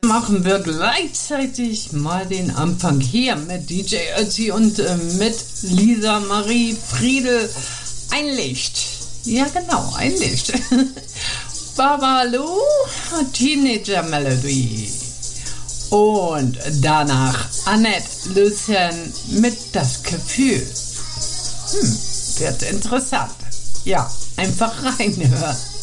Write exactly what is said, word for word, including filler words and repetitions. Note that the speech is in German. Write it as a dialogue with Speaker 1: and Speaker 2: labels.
Speaker 1: machen wir gleichzeitig mal den Anfang hier mit D J Ötzi und äh, mit Lisa Marie Friedel. Ein Licht. Ja genau, ein Licht. Babalu, Teenager Melody. Und danach Annette Lucien mit Das Gefühl. Hm, wird interessant. Ja, einfach reinhören.